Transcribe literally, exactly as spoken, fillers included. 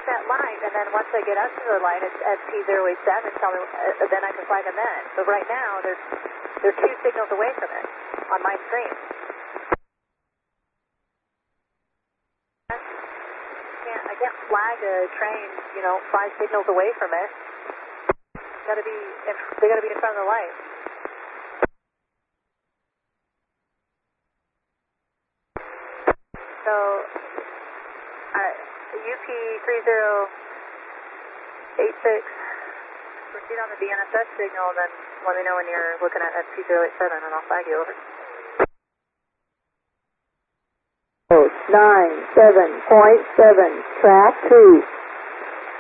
that light, and then once I get up to the light at S T zero eight seven, tell me, uh, then I can fly them in. But right now, there's they're two signals away from it on my screen. I can't, I can't flag a train, you know, five signals away from it. Gotta be, in, they gotta be in front of the light. So, uh, U P three zero eight six, proceed on the D N S S signal, then let me know when you're looking at S T zero eight seven, and I'll flag you over. nine seven point seven, track two.